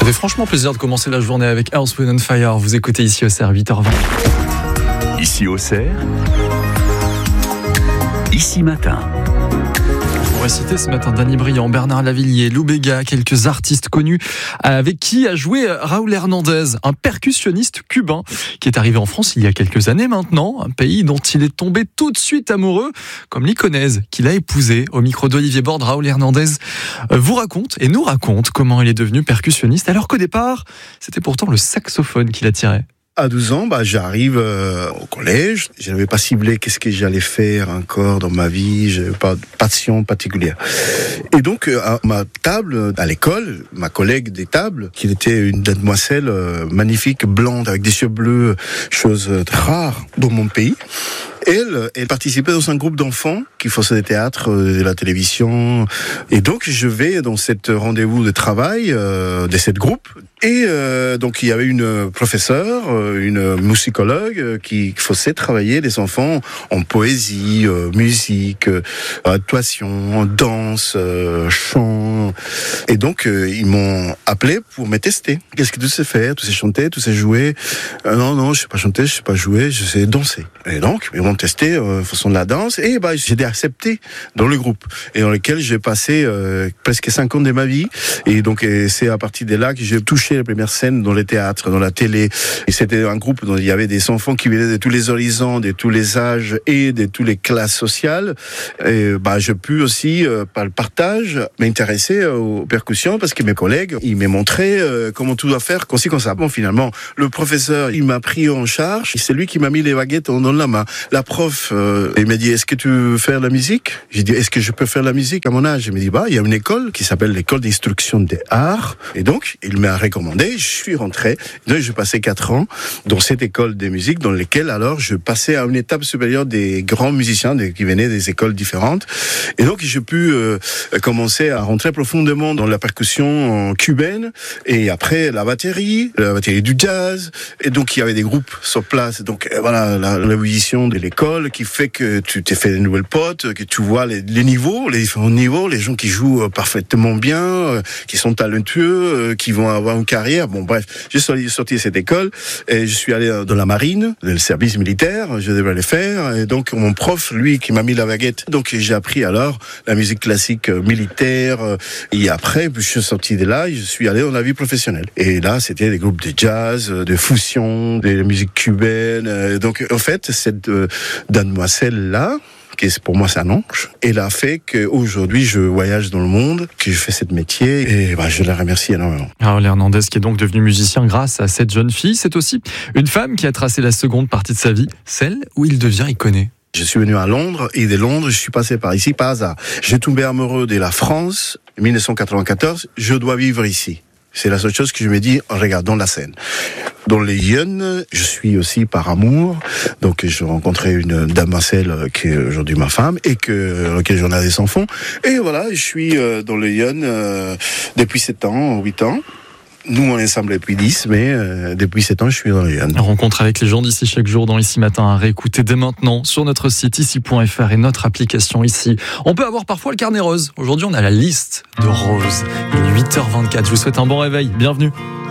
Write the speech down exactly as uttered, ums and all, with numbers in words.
fait franchement plaisir de commencer la journée avec Earth, Wind and Fire. Vous écoutez ici au Cerf, huit heures vingt. Ici au Cerf, ici matin. On va citer ce matin Danny Briand, Bernard Lavilliers, Lou Bega, quelques artistes connus avec qui a joué Raúl Hernández, un percussionniste cubain qui est arrivé en France il y a quelques années maintenant, un pays dont il est tombé tout de suite amoureux, comme l'Iconaise qu'il a épousé. Au micro d'Olivier Borde, Raúl Hernández vous raconte et nous raconte comment il est devenu percussionniste, alors qu'au départ, c'était pourtant le saxophone qui l'attirait. À douze ans, bah, j'arrive euh, au collège. Je n'avais pas ciblé qu'est-ce que j'allais faire encore dans ma vie. Je n'avais pas de passion particulière. Et donc, euh, à ma table, à l'école, ma collègue des tables, qui était une demoiselle euh, magnifique, blonde, avec des cheveux bleus, chose rare dans mon pays. Elle, elle participait dans un groupe d'enfants qui faisaient du théâtre, de la télévision. Et donc, je vais dans cette rendez-vous de travail euh, de cette groupe. Et euh, donc, il y avait une professeure, une musicologue qui faisait travailler les enfants en poésie, euh, musique, euh, actuation, danse, euh, chant. Et donc, euh, ils m'ont appelé pour me tester. Qu'est-ce que tu sais faire? Tu sais chanter? Tu sais jouer? euh, Non, non, je sais pas chanter, je sais pas jouer, je sais danser. Et donc, ils m'ont testé euh, façon de la danse. Et bah, j'ai été accepté dans le groupe. Et dans lequel j'ai passé euh, presque cinq ans de ma vie. Et donc, et c'est à partir de là que j'ai touché la première scène dans le théâtre, dans la télé. Et c'était un groupe dont il y avait des enfants qui venaient de tous les horizons, de tous les âges et de toutes les classes sociales. Et bah, j'ai pu aussi, euh, par le partage, m'intéresser aux percussions parce que mes collègues, ils m'ont montré euh, comment tout doit faire, comme ci, comme ça. Bon, finalement, le professeur, il m'a pris en charge. C'est lui qui m'a mis les baguettes dans la main. La prof, euh, il m'a dit, est-ce que tu veux faire la musique? J'ai dit, est-ce que je peux faire la musique à mon âge? Il m'a dit, bah, il y a une école qui s'appelle l'école d'instruction des arts. Et donc, il m'a recommandé. Je suis rentré. Donc, j'ai passé quatre ans dans cette école de musique dans laquelle, alors, je passais à une étape supérieure des grands musiciens des, qui venaient des écoles différentes. Et donc, j'ai pu euh, commencer à rentrer profondément dans la percussion cubaine et après la batterie, la batterie du jazz. Et donc, il y avait des groupes sur place. Donc, voilà, la, la musician de l'école qui fait que tu t'es fait des nouvelles potes, que tu vois les, les niveaux, les différents niveaux, les gens qui jouent parfaitement bien, euh, qui sont talentueux, euh, qui vont avoir une carrière. Bon, bref, j'ai sorti, sorti de cette école et je suis allé dans la marine, le service militaire, je devais le faire. Et donc, mon prof, lui, qui m'a mis la baguette. Donc, j'ai appris alors la musique classique militaire. Et après, je suis sorti de là et je suis allé dans la vie professionnelle. Et là, c'était des groupes de jazz, de fusion, de musique cubaine. Donc, en fait, cette euh, demoiselle-là, qui pour moi c'est un ange, elle a fait qu'aujourd'hui je voyage dans le monde, que je fais ce métier et bah, je la remercie énormément. Raúl Hernández qui est donc devenu musicien grâce à cette jeune fille, c'est aussi une femme qui a tracé la seconde partie de sa vie, celle où il devient iconé. Je suis venu à Londres et de Londres je suis passé par ici par hasard. J'ai tombé amoureux de la France en dix-neuf cent quatre-vingt-quatorze, je dois vivre ici. C'est la seule chose que je me dis en regardant la scène. Dans les jeunes, je suis aussi par amour. Donc, j'ai rencontré une demoiselle qui est aujourd'hui ma femme et que, laquelle j'en ai des enfants. Et voilà, je suis dans les jeunes euh, depuis sept ans, huit ans. Nous, on est ensemble depuis dix, mais euh, depuis sept ans, je suis dans les jeunes. Rencontre avec les gens d'ici chaque jour dans Ici Matin à réécouter dès maintenant sur notre site ici point f r et notre application ici. On peut avoir parfois le carnet rose. Aujourd'hui, on a la liste de roses. Il est huit heures vingt-quatre. Je vous souhaite un bon réveil. Bienvenue.